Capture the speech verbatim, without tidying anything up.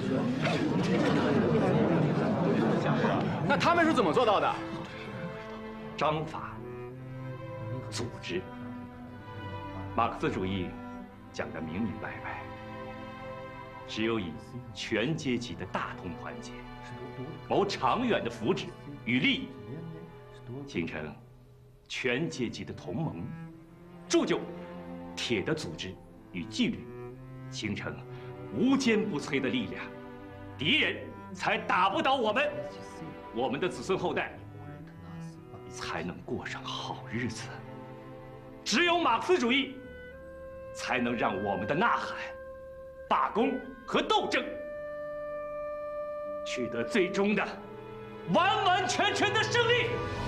那他们是怎么做到的？ 章法、组织。马克思主义讲得明明白白，只有以全阶级的大同团结，谋长远的福祉与利益，形成全阶级的同盟，铸就铁的组织与纪律，形成无坚不摧的力量，敌人才打不倒我们，我们的子孙后代才能过上好日子。只有马克思主义，才能让我们的呐喊、罢工和斗争取得最终的完完全全的胜利。